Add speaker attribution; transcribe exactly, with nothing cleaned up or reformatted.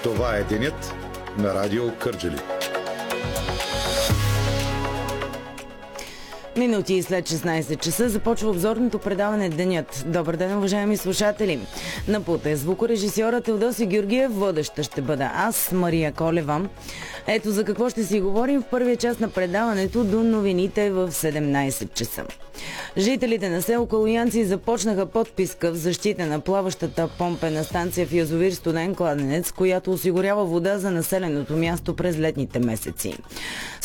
Speaker 1: Това е денят на Радио Кърджали.
Speaker 2: Минути след шестнайсет часа започва обзорното предаване Денят. Добър ден, уважаеми слушатели! На път е звукорежисьорът Теодоси Георгиев, водеща ще бъда аз, Мария Колева. Ето за какво ще си говорим в първия част на предаването до новините в седемнайсет часа. Жителите на село Калоянци започнаха подписка в защита на плаващата помпена станция в язовир Студен кладенец, която осигурява вода за населеното място през летните месеци.